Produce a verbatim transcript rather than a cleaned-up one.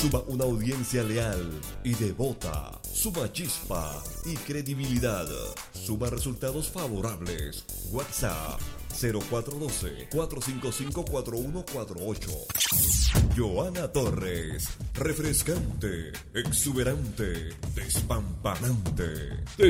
Suma una audiencia leal y devota. Suma chispa y credibilidad. Suma resultados favorables. WhatsApp cero cuatro uno dos, cuatro cinco cinco, cuatro uno cuatro ocho. Johanna Torres. Refrescante, exuberante, despampanante.